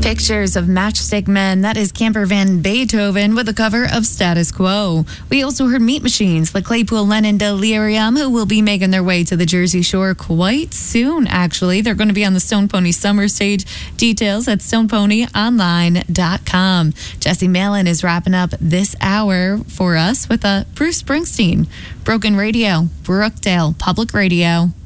Pictures of Matchstick Men. That is Camper Van Beethoven with a cover of Status Quo. We also heard Meat Machines, the Claypool Lennon Delirium, who will be making their way to the Jersey Shore quite soon, actually. They're going to be on the Stone Pony Summer Stage. Details at stoneponyonline.com. Jesse Malin is wrapping up this hour for us with a Bruce Springsteen. Broken Radio, Brookdale Public Radio.